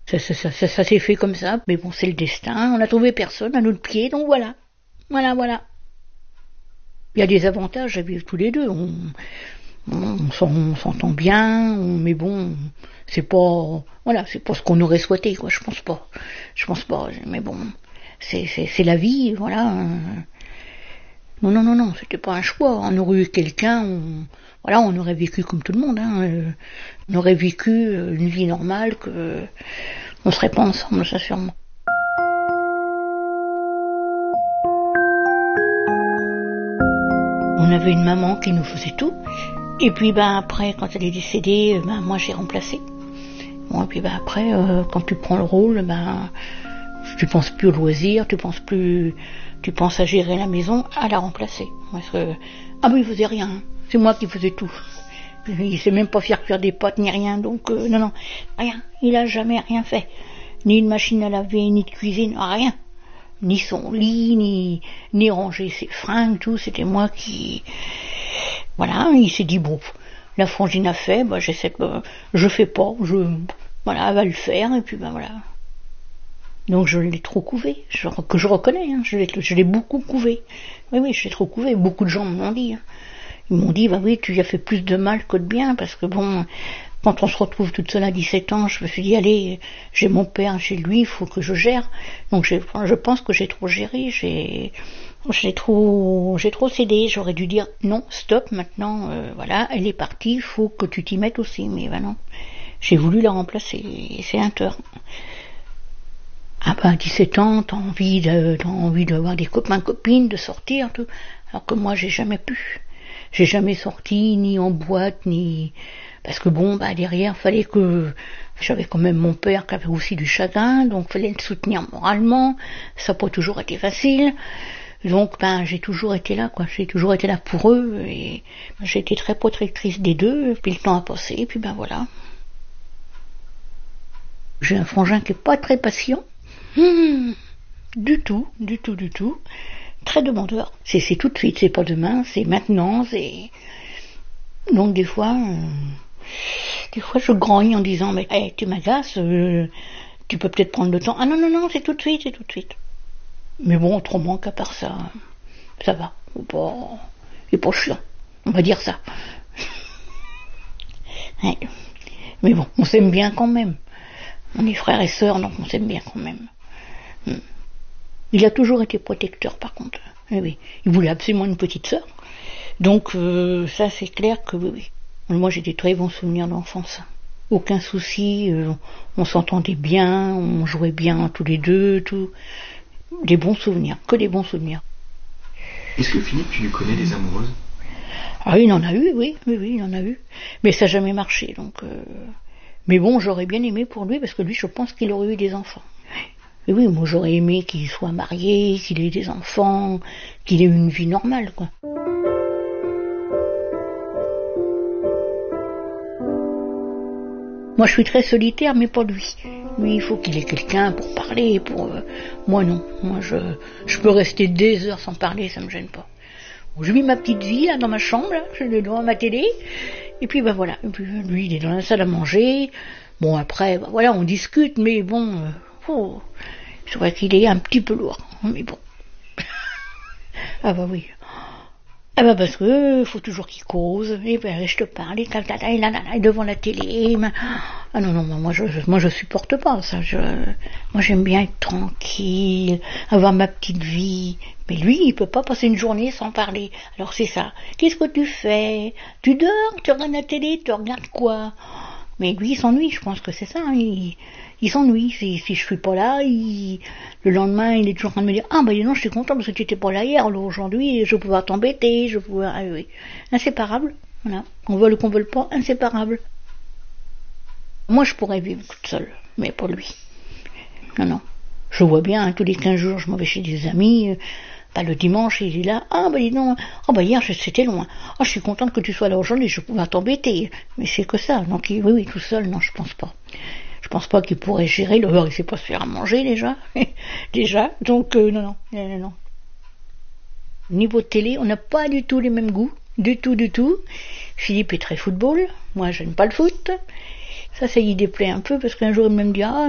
Ça s'est fait comme ça, mais bon, c'est le destin. On n'a trouvé personne à notre pied, donc voilà. Voilà. Il y a des avantages à vivre tous les deux. On s'entend bien, mais bon, c'est pas ce qu'on aurait souhaité, quoi. Je pense pas. Mais bon, c'est la vie, voilà. Non, c'était pas un choix. On aurait eu quelqu'un, on aurait vécu comme tout le monde, on aurait vécu une vie normale, on serait pas ensemble, ça sûrement. On avait une maman qui nous faisait tout, et puis après, quand elle est décédée, moi j'ai remplacé. Bon, et puis après, quand tu prends le rôle, tu penses plus au loisir, tu penses à gérer la maison, à la remplacer. Parce que, il faisait rien, c'est moi qui faisais tout. Il sait même pas faire cuire des pâtes ni rien, donc non, rien. Il a jamais rien fait. Ni une machine à laver, ni de cuisine, rien. Ni son lit, ni ranger ses fringues, tout, c'était moi qui... Voilà, il s'est dit, bon, la frangine a fait, je fais pas, elle va le faire, et puis voilà. Donc je l'ai trop couvé, que je reconnais, je l'ai beaucoup couvé. Oui, je l'ai trop couvé, beaucoup de gens me l'ont dit. Ils m'ont dit, tu y as fait plus de mal que de bien, parce que bon, quand on se retrouve toute seule à 17 ans, je me suis dit, allez, j'ai mon père chez lui, il faut que je gère. Donc je pense que j'ai trop géré, j'ai trop cédé, j'aurais dû dire, non, stop, maintenant, elle est partie, il faut que tu t'y mettes aussi, mais non. J'ai voulu la remplacer, et c'est un tort. À 17 ans, t'as envie d'avoir des copains, copines, de sortir, tout. Alors que moi, j'ai jamais pu. J'ai jamais sorti, ni en boîte, ni... Parce que derrière, fallait que... J'avais quand même mon père qui avait aussi du chagrin, donc fallait le soutenir moralement. Ça n'a pas toujours été facile. Donc, j'ai toujours été là, quoi. J'ai toujours été là pour eux, et j'ai été très protectrice des deux, puis le temps a passé, et puis voilà. J'ai un frangin qui est pas très patient. Du tout. Très demandeur. C'est tout de suite, c'est pas demain, c'est maintenant, c'est... Donc des fois je grogne en disant, mais tu m'agaces, tu peux peut-être prendre le temps. Ah non, c'est tout de suite. Mais bon, autrement qu'à part ça, ça va. Il est pas chiant, on va dire ça. Ouais. Mais bon, on s'aime bien quand même. On est frères et sœurs, donc on s'aime bien quand même. Il a toujours été protecteur, par contre. Oui. Il voulait absolument une petite sœur. Donc, ça, c'est clair que oui. Moi, j'ai des très bons souvenirs d'enfance. Aucun souci, on s'entendait bien, on jouait bien tous les deux, tout. Des bons souvenirs, que des bons souvenirs. Est-ce que Philippe, tu lui connais des amoureuses ? Ah, il en a eu, oui, il en a eu. Mais ça n'a jamais marché, donc... Mais bon, j'aurais bien aimé pour lui, parce que lui, je pense qu'il aurait eu des enfants. Et oui, moi, j'aurais aimé qu'il soit marié, qu'il ait des enfants, qu'il ait une vie normale, quoi. Moi, je suis très solitaire, mais pas lui. Lui, il faut qu'il ait quelqu'un pour parler, Moi, non. Moi, je peux rester des heures sans parler, ça me gêne pas. Je vis ma petite vie, là, dans ma chambre, là, je suis devant ma télé, et puis, voilà. Et puis, lui, il est dans la salle à manger. Bon, après, on discute, mais bon, c'est vrai qu'il est un petit peu lourd, mais bon. Ah oui. Parce que faut toujours qu'il cause, et je te parle, et devant la télé. Ah non, moi je supporte pas ça. Moi j'aime bien être tranquille, avoir ma petite vie. Mais lui, il peut pas passer une journée sans parler. Alors c'est ça. Qu'est-ce que tu fais ? Tu dors ? Tu regardes la télé ? Tu regardes quoi ? Mais lui, il s'ennuie, je pense que c'est ça. Il s'ennuie. Si je suis pas là, le lendemain, il est toujours en train de me dire, dis donc, je suis content parce que tu étais pas là hier, alors aujourd'hui, je vais pouvoir t'embêter, oui. Inséparable, voilà. On veut qu'on veuille pas, inséparable. Moi, je pourrais vivre toute seule, mais pas lui. Non. Je vois bien, tous les 15 jours, je m'en vais chez des amis, le dimanche, il est là, dis donc, hier, c'était loin. Je suis contente que tu sois là aujourd'hui, je vais pouvoir t'embêter. Mais c'est que ça, donc oui, tout seul, non, je pense pas. Je pense pas qu'il pourrait gérer, il sait pas se faire à manger déjà, donc non. Niveau de télé, on n'a pas du tout les mêmes goûts, du tout. Philippe est très football, moi j'aime pas le foot. Ça y déplaît un peu, parce qu'un jour il me dit,